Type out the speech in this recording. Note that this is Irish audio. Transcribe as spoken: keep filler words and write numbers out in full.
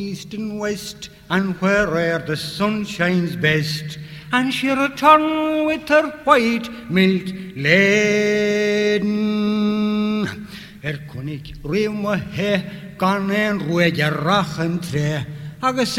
east and west, and where'er the sun shines best, and she returned with her white milk laden. Er kunnig rima he gan en rueger rachen tre, agus